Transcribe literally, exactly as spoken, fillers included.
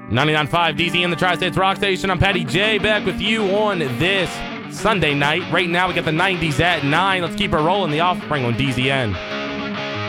ninety-nine point five D Z in the Tri-States Rock Station. I'm Patty J, back with you on this Sunday night. Right now we got the nineties at nine. Let's keep it rolling. The Offspring on D Z N.